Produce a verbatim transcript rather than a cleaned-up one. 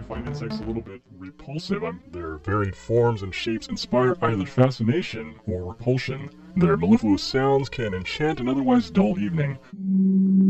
I find insects a little bit repulsive. I'm, their varied forms and shapes inspire either fascination or repulsion. Their mellifluous sounds can enchant an otherwise dull evening.